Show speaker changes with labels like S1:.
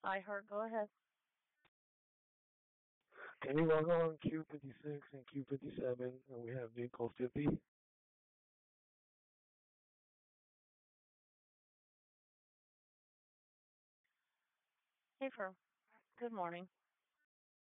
S1: I heard. Go ahead.
S2: Can you log on Q56 and Q57 and we have vehicle 50?
S1: Hey, Fur. Good morning.